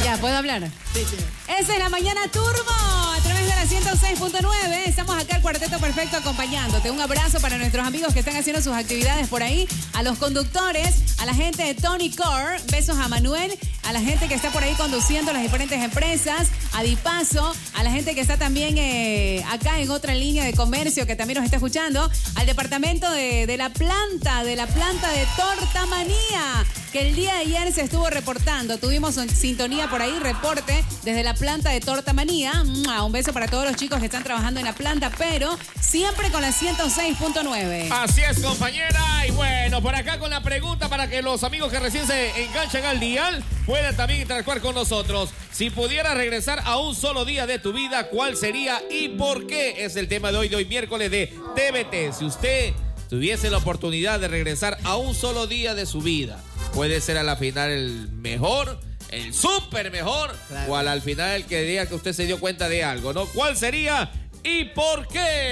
Ya, ¿puedo hablar? Sí, sí. Esa es la Mañana Turbo a través de la 106.9. Estamos acá el Cuarteto Perfecto acompañándote. Un abrazo para nuestros amigos que están haciendo sus actividades por ahí. A los conductores, a la gente de Tony Core. Besos a Manuel. A la gente que está por ahí conduciendo las diferentes empresas. A Dipaso. A la gente que está también acá en otra línea de comercio que también nos está escuchando. Al departamento de la planta de Torta Manía, que el día de ayer se estuvo reportando. Tuvimos sintonía por ahí, reporte desde la planta de Torta Manía. Un beso para todos los chicos que están trabajando en la planta, pero siempre con la 106.9. Así es, compañera. Y bueno, por acá con la pregunta para que los amigos que recién se enganchan al dial puedan también interactuar con nosotros. Si pudieras regresar a un solo día de tu vida, ¿cuál sería y por qué? Es el tema de hoy miércoles de TVT. Si usted tuviese la oportunidad de regresar a un solo día de su vida, puede ser a la final el mejor, el súper mejor, claro, o al final el que diga que usted se dio cuenta de algo, ¿no? ¿Cuál sería y por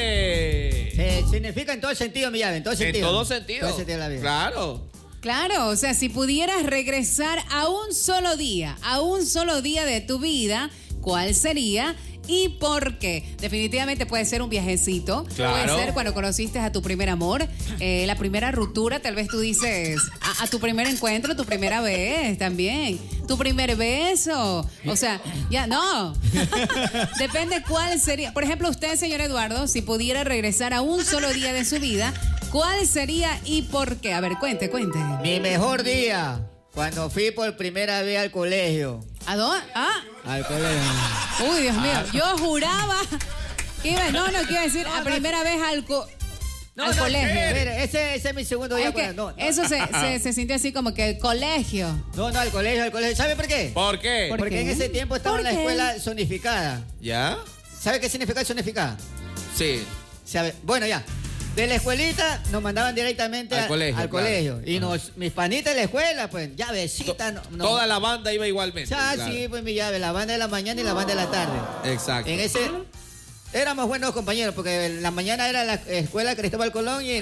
qué? Significa en todo sentido, mi llave, en todo sentido. En todo sentido. Todo sentido de la vida. Claro. Claro, o sea, si pudieras regresar a un solo día de tu vida, ¿cuál sería? ¿Y por qué? Definitivamente puede ser un viajecito. Claro. Puede ser cuando conociste a tu primer amor, la primera ruptura, tal vez tú dices, a tu primer encuentro, tu primera vez también, tu primer beso. O sea, ya no. Depende cuál sería. Por ejemplo, usted, señor Eduardo, si pudiera regresar a un solo día de su vida, ¿cuál sería y por qué? A ver, cuente. Mi mejor día, cuando fui por primera vez al colegio. ¿A dónde? Al colegio. Uy, Dios mío, yo juraba que iba, que iba a decir a primera vez al colegio. Mire, ese es mi segundo día. Eso se sintió así como que el colegio. No, al colegio. ¿Sabe por qué? ¿Por qué? Porque en ese tiempo estaba en la escuela zonificada. ¿Ya? ¿Sabe qué significa zonificada? Sí. ¿Sabe? Bueno, ya. De la escuelita nos mandaban directamente al colegio. Y mis panitas de la escuela, pues, llavecita. Toda la banda iba igualmente. Claro. Sí, pues mi llave, la banda de la mañana y la banda de la tarde. Exacto. En ese éramos buenos compañeros, porque en la mañana era la escuela Cristóbal Colón y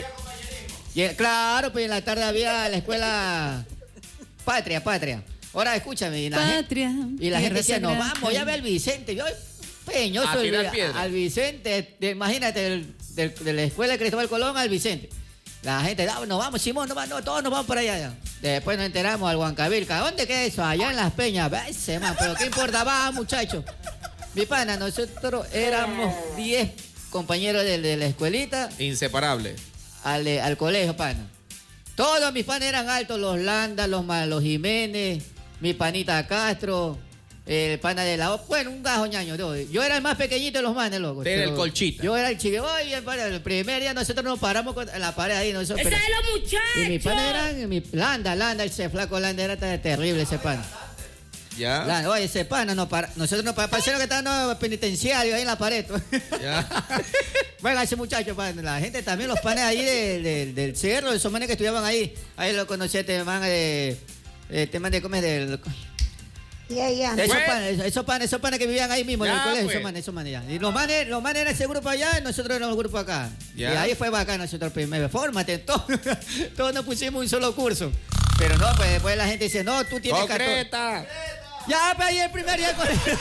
claro, pues en la tarde había la escuela Patria. Ahora escúchame. Y la gente decía, nos vamos, ya ve al Vicente. Yo peñoso al Vicente, imagínate, de la escuela Cristóbal Colón al Vicente. La gente, nos vamos, Simón, todos nos vamos para allá. Después nos enteramos al Huancavilca. ¿Dónde queda eso? Allá en las Peñas. Ese man, pero ¿qué importa? Va, muchachos. Mi pana, nosotros éramos 10 compañeros de la escuelita. Inseparable. Al colegio, pana. Todos mis panes eran altos, los Landa, los Jiménez, mi panita Castro, el pana de la... Bueno, un gajo ñaño. Yo era el más pequeñito de los manes, loco. Era el colchita. Yo era el chique. Oye, el primer día nosotros nos paramos en la pared ahí. ¡Esa es los muchachos! Y mi pana era... ese flaco Landa era tan terrible, ese pana. ¿Ya? Oye, ese pana, nosotros nos parecieron que estaban penitenciarios ahí en la pared. ¿Ya? Bueno, ese muchacho, pana, la gente también, los panes ahí del cerro, esos manes que estudiaban ahí. Ahí lo conocí, este man de comer del... Ya. Esos panes que vivían ahí mismo en el colegio, pues. esos manes ya. Y los manes eran ese grupo allá y nosotros éramos el grupo acá. Ya. Y ahí fue bacán nosotros primero. Fórmate, todos nos pusimos un solo curso. Pero no, pues después la gente dice, no, tú tienes 14. Ya, pero ahí el primer día del colegio.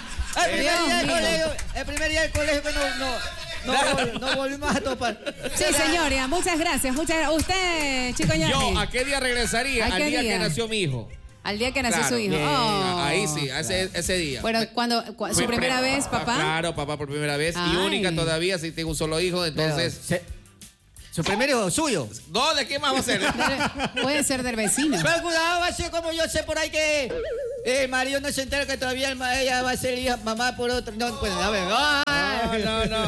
El primer día del colegio que no volvimos a topar. Sí, señora, muchas gracias. Usted, chico ñame. Yo, ¿a qué día regresaría? Al día que nació mi hijo. Al día que nació su hijo. Ahí sí, ese día. Bueno, cuando su primera vez, papá. Claro, papá por primera vez. Y única todavía, si tengo un solo hijo, entonces... ¿Su primer hijo suyo? No, ¿de qué más va a ser? Puede ser del vecino. Pero cuidado, va a ser como yo sé por ahí que el marido no se entera que todavía ella va a ser hija, mamá por otro. No, pues a ver. No.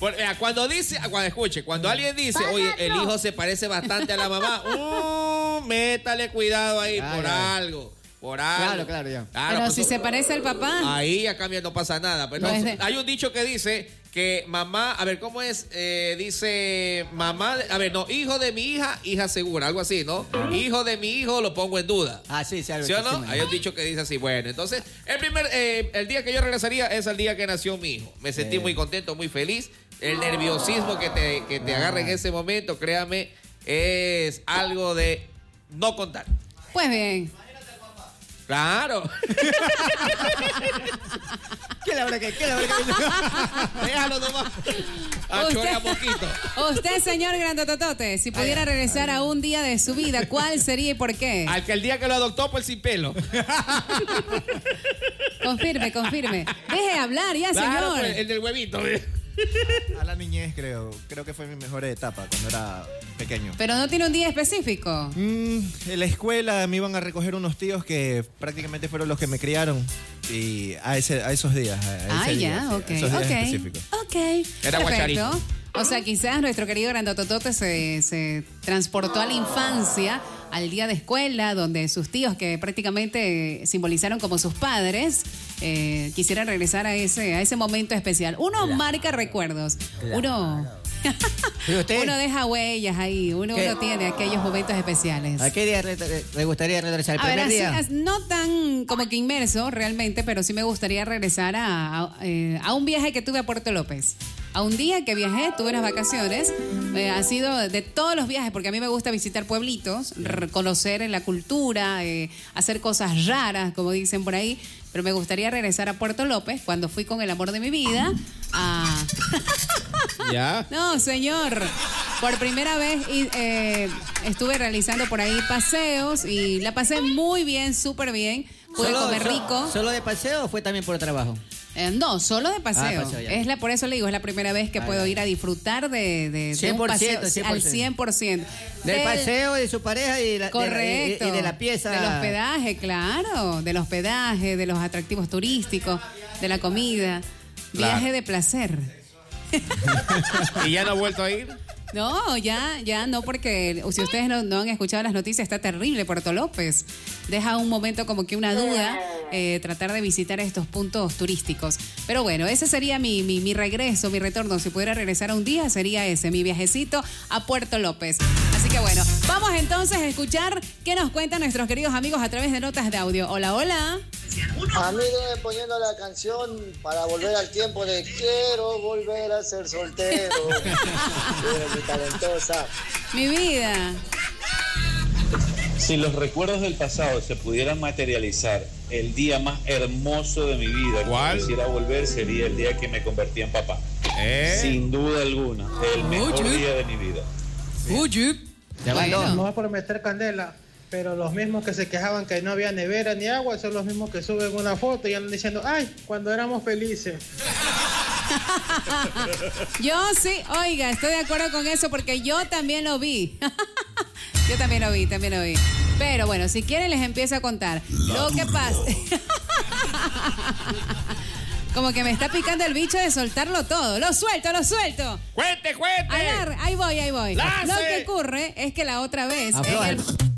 Cuando alguien dice, oye, el hijo se parece bastante a la mamá, métale cuidado ahí por algo. Claro, ya. Claro, pero si se parece al papá. Ahí ya cambia, no pasa nada. Pero hay un dicho que dice que mamá, a ver, ¿cómo es? Dice mamá, hijo de mi hija, hija segura, algo así, ¿no? Hijo de mi hijo, lo pongo en duda. Sí, algo. ¿Sí o no? Hay un dicho que dice así. Bueno, entonces, el día que yo regresaría es el día que nació mi hijo. Me sentí muy contento, muy feliz. El nerviosismo que te agarra en ese momento, créame, es algo de no contar. Pues bien. Claro. ¿Qué la verdad que? Déjalo nomás. Usted, señor Grandototote, si pudiera regresar a un día de su vida, ¿cuál sería y por qué? Al que el día que lo adoptó, pues sin pelo. Confirme. Deje hablar ya, claro, señor. Pues, el del huevito. A la niñez, creo que fue mi mejor etapa cuando era pequeño. Pero no tiene un día específico. En la escuela me iban a recoger unos tíos que prácticamente fueron los que me criaron. Y a esos días. Esos días específicos. Ok. Era guacharito. O sea, quizás nuestro querido Grandototote se transportó a la infancia, al día de escuela, donde sus tíos, que prácticamente simbolizaron como sus padres, quisieran regresar a ese momento especial. Uno marca recuerdos. Uno deja huellas ahí. Uno tiene aquellos momentos especiales. ¿A qué día le gustaría regresar? ¿El primer día? No tan como que inmerso realmente, pero sí me gustaría regresar a un viaje que tuve a Puerto López. A un día que viajé, tuve unas vacaciones, ha sido de todos los viajes, porque a mí me gusta visitar pueblitos, conocer la cultura, hacer cosas raras, como dicen por ahí, pero me gustaría regresar a Puerto López cuando fui con el amor de mi vida a... ¿Ya? No, señor, por primera vez estuve realizando por ahí paseos y la pasé muy bien, súper bien, pude comer rico. ¿Solo de paseo o fue también por trabajo? No, solo de paseo. Por eso le digo, es la primera vez que puedo ir a disfrutar de 100%, un paseo 100%. Al 100%. Del paseo, de su pareja y correcto, y de la pieza. Del hospedaje, claro. Del hospedaje, de los atractivos turísticos, de la comida. Claro. Viaje de placer. ¿Y ya no ha vuelto a ir? No, ya no, porque si ustedes no han escuchado las noticias, está terrible Puerto López. Deja un momento como que una duda tratar de visitar estos puntos turísticos. Pero bueno, ese sería mi regreso, mi retorno. Si pudiera regresar a un día, sería ese, mi viajecito a Puerto López. Así que bueno, vamos entonces a escuchar qué nos cuentan nuestros queridos amigos a través de notas de audio. Hola, hola. A mí deben poniendo la canción para volver al tiempo de quiero volver a ser soltero. Mi talentosa. Mi vida. Si los recuerdos del pasado se pudieran materializar, el día más hermoso de mi vida que quisiera volver sería el día que me convertí en papá. Sin duda alguna, el mejor día de mi vida. Bueno. No es por meter candela, pero los mismos que se quejaban que no había nevera ni agua son los mismos que suben una foto y andan diciendo, ay, cuando éramos felices. Yo sí, oiga, estoy de acuerdo con eso porque yo también lo vi. Yo también lo vi. Pero bueno, si quieren les empiezo a contar. Lo que pasa... Como que me está picando el bicho de soltarlo todo. ¡Lo suelto! ¡Cuente! Ahí voy. ¡Lance! Lo que ocurre es que la otra vez...